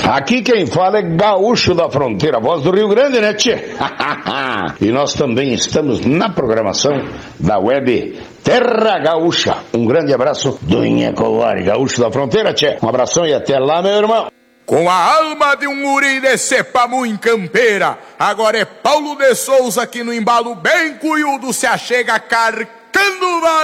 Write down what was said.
Aqui quem fala é Gaúcho da Fronteira, voz do Rio Grande, né, tchê? E nós também estamos na programação da web Terra Gaúcha. Um grande abraço do Inhecovari, Gaúcho da Fronteira, tchê. Um abração e até lá, meu irmão. Com a alma de um guri de cepa muito campeira, agora é Paulo de Souza que no embalo bem cuiudo se achega carcando o